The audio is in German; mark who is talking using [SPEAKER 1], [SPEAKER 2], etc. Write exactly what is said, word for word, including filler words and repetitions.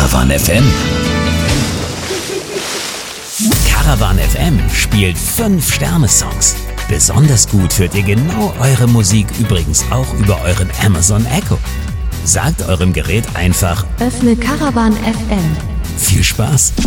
[SPEAKER 1] Caravan F M. Caravan F M spielt fünf Sterne Songs. Besonders gut hört ihr genau eure Musik übrigens auch über euren Amazon Echo. Sagt eurem Gerät einfach:
[SPEAKER 2] Öffne Caravan F M.
[SPEAKER 1] Viel Spaß!